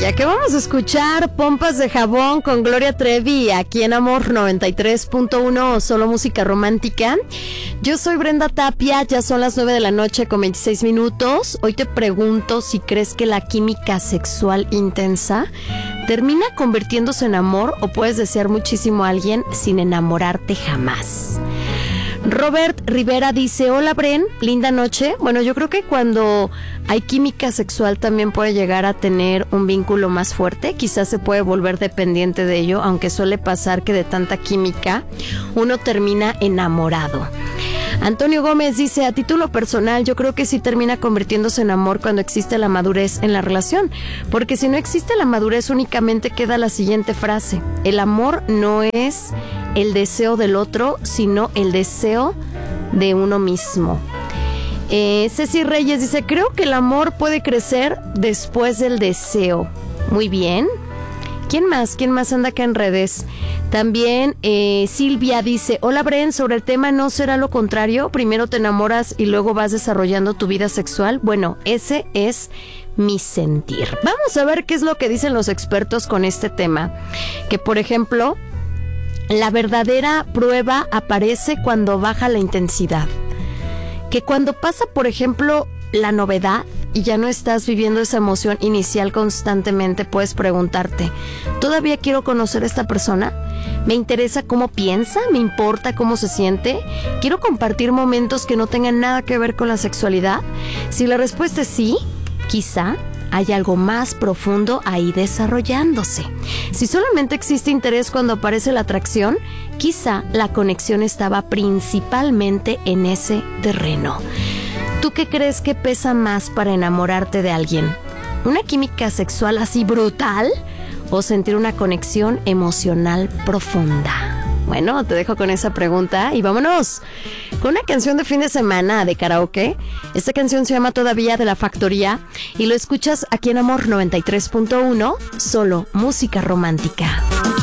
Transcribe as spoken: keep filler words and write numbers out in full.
Ya que vamos a escuchar Pompas de Jabón con Gloria Trevi aquí en Amor noventa y tres punto uno, solo música romántica. Yo soy Brenda Tapia, ya son las nueve de la noche con veintiséis minutos. Hoy te pregunto si crees que la química sexual intensa termina convirtiéndose en amor o puedes desear muchísimo a alguien sin enamorarte jamás. Robert Rivera dice, hola Bren, linda noche. Bueno, yo creo que cuando hay química sexual también puede llegar a tener un vínculo más fuerte. Quizás se puede volver dependiente de ello, aunque suele pasar que de tanta química uno termina enamorado. Antonio Gómez dice, a título personal, yo creo que sí termina convirtiéndose en amor cuando existe la madurez en la relación, porque si no existe la madurez únicamente queda la siguiente frase, el amor no es el deseo del otro, sino el deseo de uno mismo. Eh, Ceci Reyes dice, creo que el amor puede crecer después del deseo. Muy bien. ¿Quién más? ¿Quién más anda acá en redes? También eh, Silvia dice, hola Bren, sobre el tema ¿no será lo contrario? Primero te enamoras y luego vas desarrollando tu vida sexual. Bueno, ese es mi sentir. Vamos a ver qué es lo que dicen los expertos con este tema. Que por ejemplo, la verdadera prueba aparece cuando baja la intensidad. Que cuando pasa, por ejemplo, la novedad y ya no estás viviendo esa emoción inicial constantemente, puedes preguntarte, ¿todavía quiero conocer a esta persona? ¿Me interesa cómo piensa? ¿Me importa cómo se siente? ¿Quiero compartir momentos que no tengan nada que ver con la sexualidad? Si la respuesta es sí, quizá hay algo más profundo ahí desarrollándose. Si solamente existe interés cuando aparece la atracción, quizá la conexión estaba principalmente en ese terreno. ¿Tú qué crees que pesa más para enamorarte de alguien? ¿Una química sexual así brutal o sentir una conexión emocional profunda? Bueno, te dejo con esa pregunta y vámonos con una canción de fin de semana de karaoke. Esta canción se llama Todavía, de La Factoría, y lo escuchas aquí en Amor noventa y tres punto uno, solo música romántica.